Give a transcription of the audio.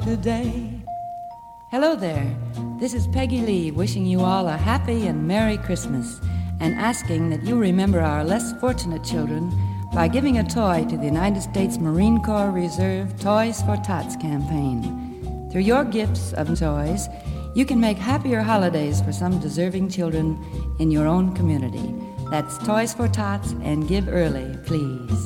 today. Hello there, this is Peggy Lee wishing you all a happy and Merry Christmas and asking that you remember our less fortunate children by giving a toy to the United States Marine Corps Reserve Toys for Tots campaign. Through your gifts of toys, you can make happier holidays for some deserving children in your own community. That's Toys for Tots, and give early, please.